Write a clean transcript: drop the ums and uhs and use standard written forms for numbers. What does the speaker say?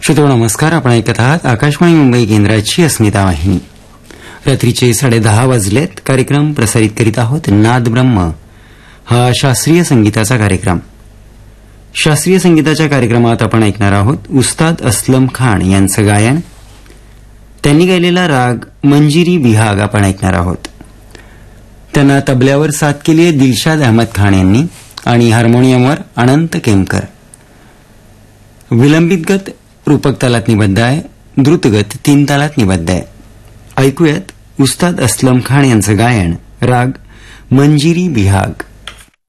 श्रोतो नमस्कार. आपण ऐकत आहात आकाशवाणी मुंबई केंद्राची अस्मिता वाहिनी. रात्रीचे 10:30 वाजलेत. कार्यक्रम प्रसारित करीत आहोत नाद ब्रह्म हा शास्त्रीय संगीताचा कार्यक्रम. शास्त्रीय संगीताच्या कार्यक्रमात आपण ऐकणार आहोत उस्ताद असलम खान यांचं गायन. त्यांनी गायलेला राग मंजिरी बिहाग आपण ऐकणार आहोत. त्यांना तबल्यावर साथ केली आहे दिलशाद अहमद खान यांनी आणि हार्मोनियमवर अनंत केमकर. विलंबित गत रूपक तालात निबद्ध आहे, द्रुतगत 3 तालात निबद्ध आहे. ऐकूयात उस्ताद असलम खान यांचं गायन राग मंजिरी बिहाग.